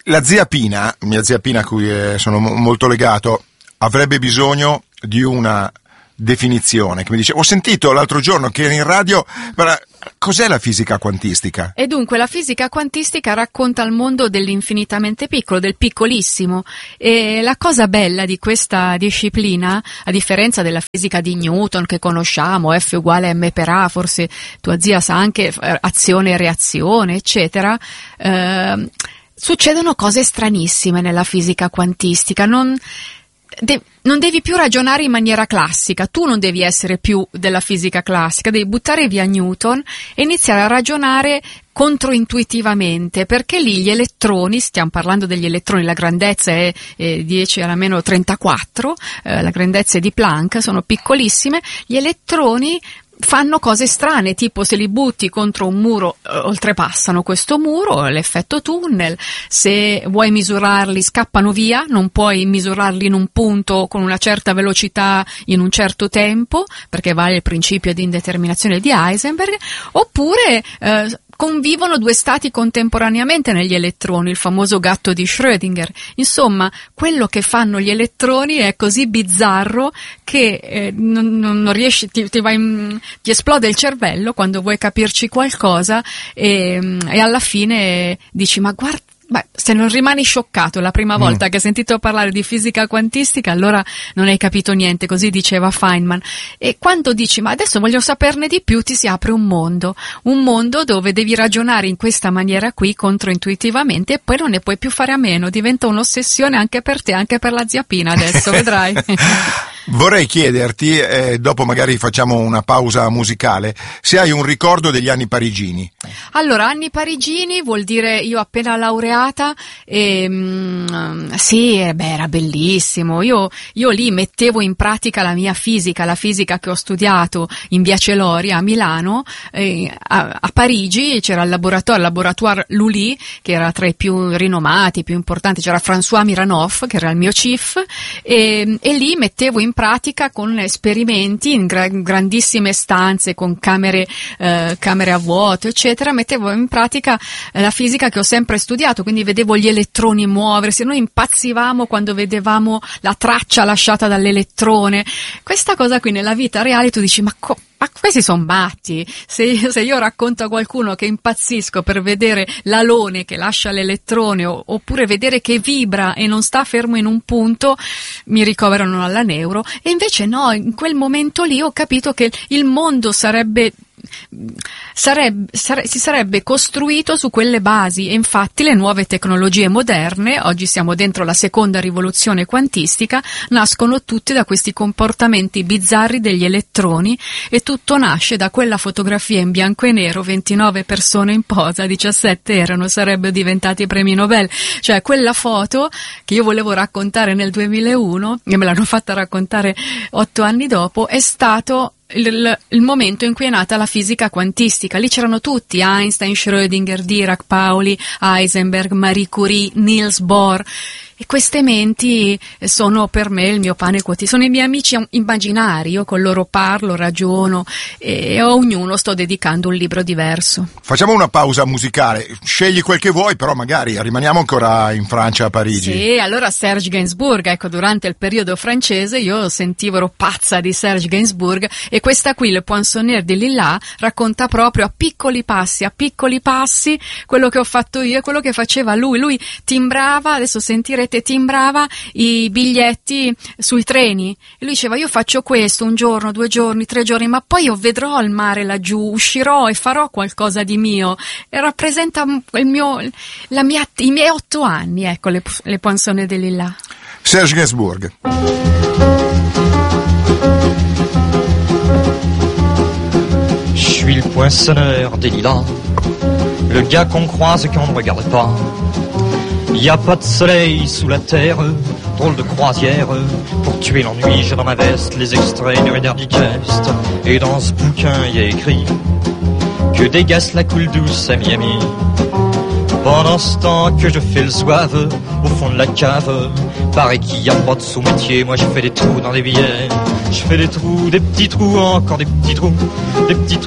La zia Pina, mia zia Pina a cui sono molto legato, avrebbe bisogno di una definizione che mi dice: ho sentito l'altro giorno che in radio, ma cos'è la fisica quantistica? E dunque la fisica quantistica racconta il mondo dell'infinitamente piccolo, del piccolissimo, e la cosa bella di questa disciplina, a differenza della fisica di Newton che conosciamo, F uguale m per A, forse tua zia sa anche azione e reazione, eccetera, succedono cose stranissime nella fisica quantistica. Non devi più ragionare in maniera classica, tu non devi essere più della fisica classica, devi buttare via Newton e iniziare a ragionare controintuitivamente, perché lì gli elettroni, stiamo parlando degli elettroni, la grandezza è 10 alla meno 34, la grandezza è di Planck, sono piccolissime, gli elettroni fanno cose strane, tipo se li butti contro un muro oltrepassano questo muro, l'effetto tunnel, se vuoi misurarli scappano via, non puoi misurarli in un punto con una certa velocità in un certo tempo, perché vale il principio di indeterminazione di Heisenberg, oppure convivono due stati contemporaneamente negli elettroni, il famoso gatto di Schrödinger. Insomma, quello che fanno gli elettroni è così bizzarro che non riesci, ti esplode il cervello quando vuoi capirci qualcosa e alla fine dici: ma guarda, se non rimani scioccato la prima volta che hai sentito parlare di fisica quantistica, allora non hai capito niente, così diceva Feynman. E quando dici: ma adesso voglio saperne di più, ti si apre un mondo dove devi ragionare in questa maniera qui, controintuitivamente, e poi non ne puoi più fare a meno, diventa un'ossessione anche per te, anche per la zia Pina adesso, vedrai. Vorrei chiederti, dopo magari facciamo una pausa musicale, se hai un ricordo degli anni parigini. Allora, anni parigini vuol dire io appena laureata, sì, era bellissimo. Io lì mettevo in pratica la mia fisica, la fisica che ho studiato in Via Celoria a Milano. A Parigi c'era il laboratoire Lully, che era tra i più rinomati, più importanti, c'era François Miranov, che era il mio chief, e lì mettevo in pratica con esperimenti in grandissime stanze, con camere a vuoto, eccetera, mettevo in pratica la fisica che ho sempre studiato, quindi vedevo gli elettroni muoversi, noi impazzivamo quando vedevamo la traccia lasciata dall'elettrone. Questa cosa qui nella vita reale tu dici: ma questi sono matti. Se io racconto a qualcuno che impazzisco per vedere l'alone che lascia l'elettrone oppure vedere che vibra e non sta fermo in un punto, mi ricoverano alla neuro. E invece no, in quel momento lì ho capito che il mondo si sarebbe costruito su quelle basi, e infatti le nuove tecnologie moderne, oggi siamo dentro la seconda rivoluzione quantistica, nascono tutte da questi comportamenti bizzarri degli elettroni, e tutto nasce da quella fotografia in bianco e nero, 29 persone in posa, 17 erano, sarebbero diventati premi Nobel. Cioè quella foto che io volevo raccontare nel 2001 e me l'hanno fatta raccontare 8 anni dopo, è stato il momento in cui è nata la fisica quantistica. Lì c'erano tutti: Einstein, Schrödinger, Dirac, Pauli, Heisenberg, Marie Curie, Niels Bohr. E queste menti sono per me il mio pane quotidiano, sono i miei amici immaginari, io con loro parlo, ragiono, e a ognuno sto dedicando un libro diverso. Facciamo una pausa musicale, scegli quel che vuoi, però magari rimaniamo ancora in Francia, a Parigi. Sì, allora Serge Gainsbourg, ecco, durante il periodo francese io ero pazza di Serge Gainsbourg, e questa qui, Le Poinçonnière de Lilla, racconta proprio a piccoli passi, quello che ho fatto io e quello che faceva lui. Lui timbrava, adesso sentirete, timbrava i biglietti sui treni, e lui diceva: io faccio questo 1 giorno, 2 giorni, 3 giorni, ma poi io vedrò il mare laggiù, uscirò e farò qualcosa di mio, e rappresenta i miei 8 anni, ecco, le Poinçonnière de Lilla. Serge Gainsbourg. Je suis le poinçonneur des lilas, le gars qu'on croise et qu'on ne regarde pas. Y a pas de soleil sous la terre, drôle de croisière. Pour tuer l'ennui, j'ai dans ma veste les extraits du Reader Digest. Et dans ce bouquin, y a écrit que dégasse la coule douce à Miami. Pendant ce temps que je fais le zouave au fond de la cave, paraît qu'il y a pas de sous-métier. Moi je fais des trous dans des billets, je fais des trous, des petits trous, encore des petits trous, des petits trous.